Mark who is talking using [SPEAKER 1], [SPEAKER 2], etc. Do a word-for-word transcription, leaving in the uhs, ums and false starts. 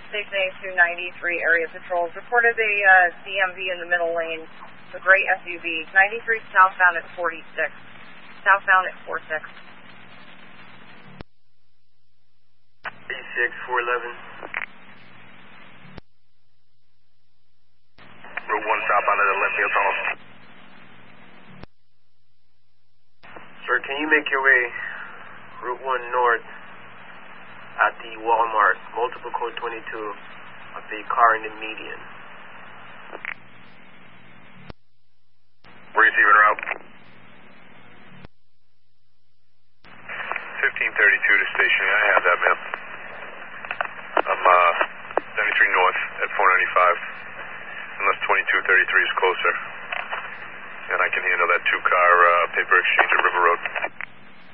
[SPEAKER 1] Station A two ninety-three area patrols reported a uh, D M V in the middle lane, a gray S U V, ninety-three southbound at forty-six, southbound at forty-six.
[SPEAKER 2] eighty-six, four eleven.
[SPEAKER 3] Route one southbound at Olympia Tunnel.
[SPEAKER 2] Sir, can you make your way Route one north at the Walmart, multiple code twenty-two, of the car in the median?
[SPEAKER 3] Receiving route. fifteen thirty-two to station. I have that, ma'am. I'm uh, seventy-three north at four ninety-five, unless twenty-two thirty-three is closer. And I can handle that two-car uh, paper exchange at River Road.